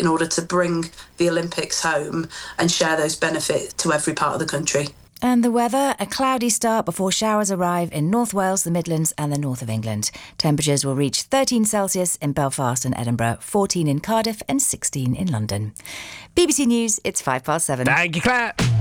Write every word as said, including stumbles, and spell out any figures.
in order to bring the Olympics home and share those benefits to every part of the country. And the weather, a cloudy start before showers arrive in North Wales, the Midlands and the north of England. Temperatures will reach thirteen Celsius in Belfast and Edinburgh, fourteen in Cardiff and sixteen in London. B B C News, it's five past seven. Thank you, Claire.